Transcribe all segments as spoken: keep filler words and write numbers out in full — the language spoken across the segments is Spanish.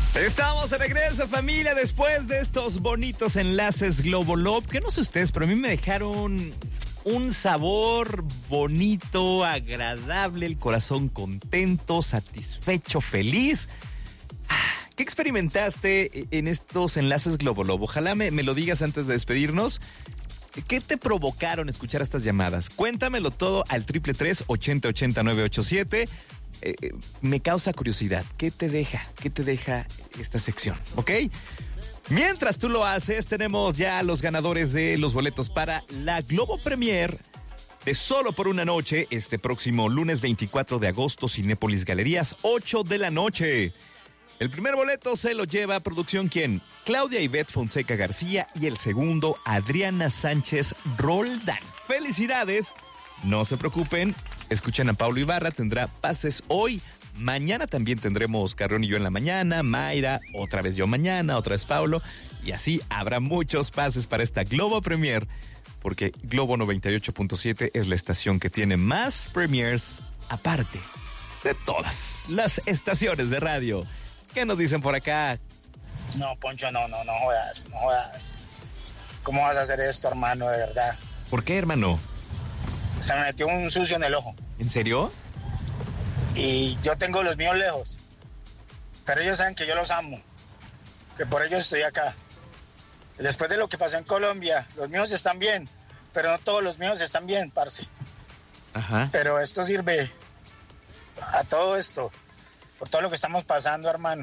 Estamos de regreso, familia, después de estos bonitos enlaces Globolob, que no sé ustedes, pero a mí me dejaron un sabor bonito, agradable, el corazón contento, satisfecho, feliz. ¿Qué experimentaste en estos enlaces Globolob? Ojalá me, me lo digas antes de despedirnos. ¿Qué te provocaron escuchar estas llamadas? Cuéntamelo todo al triple tres, ochenta, ochenta, nueve ochenta y siete. Eh, me causa curiosidad. ¿Qué te deja? ¿Qué te deja esta sección? ¿Ok? Mientras tú lo haces, tenemos ya los ganadores de los boletos para la Globo Premier de Solo por una Noche, este próximo lunes veinticuatro de agosto, Cinépolis Galerías, ocho de la noche. El primer boleto se lo lleva producción, ¿quién? Claudia Ivette Fonseca García, y el segundo, Adriana Sánchez Roldán. ¡Felicidades! No se preocupen, escuchen a Paulo Ibarra, tendrá pases hoy. Mañana también tendremos Carrión y yo en la mañana, Mayra, otra vez yo mañana, otra vez Paulo. Y así habrá muchos pases para esta Globo Premier, porque Globo noventa y ocho punto siete es la estación que tiene más premiers aparte de todas las estaciones de radio. ¿Qué nos dicen por acá? No, Poncho, no, no, no jodas, no jodas. ¿Cómo vas a hacer esto, hermano, de verdad? ¿Por qué, hermano? Se me metió un sucio en el ojo. ¿En serio? Y yo tengo los míos lejos. Pero ellos saben que yo los amo. Que por ellos estoy acá. Y después de lo que pasó en Colombia, los míos están bien. Pero no todos los míos están bien, parce. Ajá. Pero esto sirve a todo esto. Por todo lo que estamos pasando, hermano.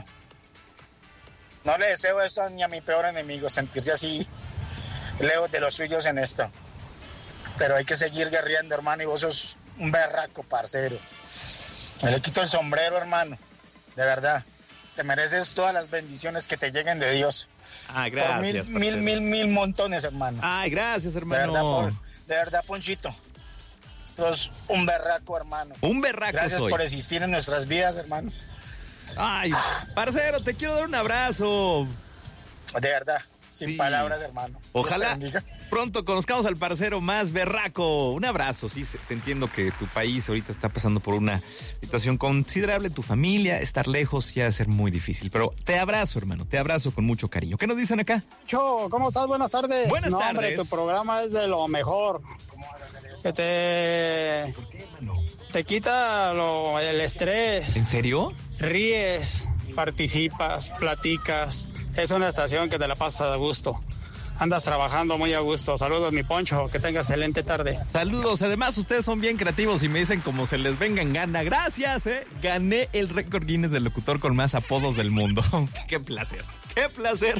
No le deseo esto ni a mi peor enemigo, sentirse así, lejos de los suyos en esto. Pero hay que seguir guerreando, hermano, y vos sos un berraco, parcero. Me le quito el sombrero, hermano, de verdad. Te mereces todas las bendiciones que te lleguen de Dios. Ah, gracias, Por mil, parcero. mil, mil, mil montones, hermano. Ay, gracias, hermano. De verdad, por, de verdad, Ponchito. Sos un berraco, hermano. Un berraco Gracias soy. por existir en nuestras vidas, hermano. Ay, parcero, te quiero dar un abrazo. De verdad, sin Sí. palabras, hermano. Ojalá Dios te bendiga. pronto conozcamos al parcero más berraco. Un abrazo, sí, te entiendo que tu país ahorita está pasando por una situación considerable, tu familia, estar lejos ya va a ser muy difícil, pero te abrazo, hermano, te abrazo con mucho cariño. ¿Qué nos dicen acá? Cho, ¿cómo estás? Buenas tardes. Buenas no, tardes. Hombre, tu programa es de lo mejor. Que te, te quita lo, el estrés, ¿En serio? ríes, participas, platicas. Es una estación que te la pasas a gusto. Andas trabajando muy a gusto. Saludos, mi Poncho. Que tengas excelente tarde. Saludos. Además, ustedes son bien creativos y me dicen como se les venga en gana. Gracias, ¿eh? Gané el récord Guinness del locutor con más apodos del mundo. ¡Qué placer! ¡Qué placer!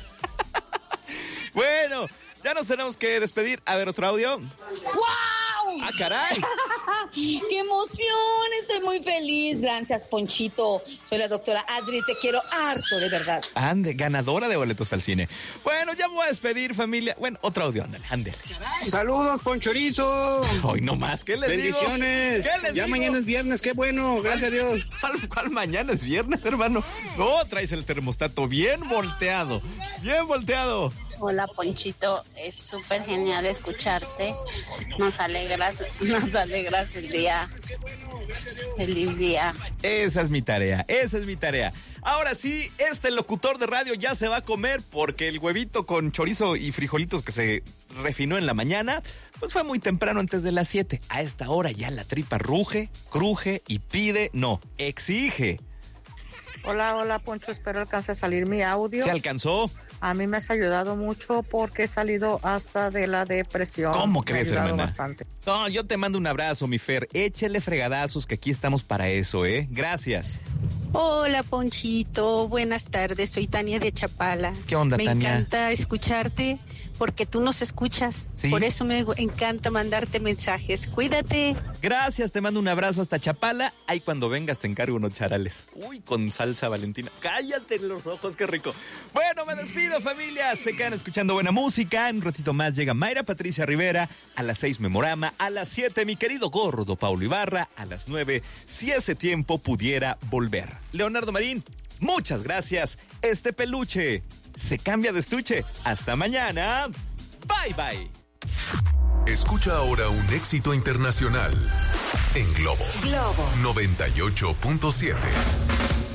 Bueno, ya nos tenemos que despedir. A ver, otro audio. ¡Wow! ¡Ah, caray! ¡Qué emoción! Estoy muy feliz. Gracias, Ponchito. Soy la doctora Adri. Te quiero harto, de verdad. Ande, ganadora de boletos para el cine. Bueno, ya me voy a despedir, familia. Bueno, otro audio, ándale, ándale. Saludos, Ponchorizo. Hoy no más, ¿qué les Bendiciones. digo? ¿Qué les ya digo? mañana es viernes, qué bueno, gracias a Dios. ¿Cuál, cuál mañana es viernes, hermano? No, traes el termostato bien volteado, bien volteado. Hola, Ponchito, es súper genial escucharte. Nos alegras, nos alegras el día. Feliz día. Esa es mi tarea, esa es mi tarea. Ahora sí, este locutor de radio ya se va a comer porque el huevito con chorizo y frijolitos que se refinó en la mañana, pues fue muy temprano, antes de las siete. A esta hora ya la tripa ruge, cruje y pide, no, exige. Hola, hola, Poncho, espero alcance a salir mi audio. ¿Se alcanzó? A mí me has ayudado mucho porque he salido hasta de la depresión. ¿Cómo Me crees, ha ayudado hermana? bastante. No, yo te mando un abrazo, mi Fer. Échele fregadazos, que aquí estamos para eso, ¿eh? Gracias. Hola, Ponchito, buenas tardes, soy Tania de Chapala. ¿Qué onda, me Tania? Me encanta escucharte porque tú nos escuchas. ¿Sí? Por eso me encanta mandarte mensajes. Cuídate. Gracias, te mando un abrazo hasta Chapala. Ahí cuando vengas te encargo unos charales. Uy, con salsa Valentina. Cállate los ojos, qué rico. Bueno, me despido, familia. Se quedan escuchando buena música. En un ratito más llega Mayra Patricia Rivera. A las seis Memorama. A las siete mi querido gordo Paulo Ibarra. A las nueve, si ese tiempo pudiera volver. Leonardo Marín, muchas gracias. Este peluche se cambia de estuche. Hasta mañana. Bye, bye. Escucha ahora un éxito internacional en Globo. Globo noventa y ocho punto siete.